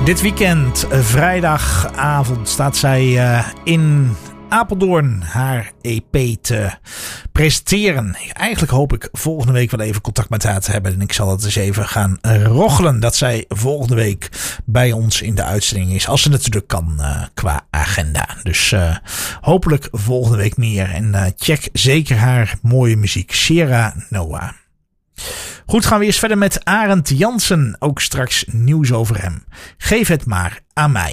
Dit weekend, vrijdagavond, staat zij in Apeldoorn haar EP te presenteren. Eigenlijk hoop ik volgende week wel even contact met haar te hebben. En ik zal het eens even gaan roggelen dat zij volgende week bij ons in de uitzending is. Als ze natuurlijk kan qua agenda. Dus hopelijk volgende week meer. En check zeker haar mooie muziek. Sierra Noah. Goed, gaan we eerst verder met Arend Jansen. Ook straks nieuws over hem. Geef het maar aan mij.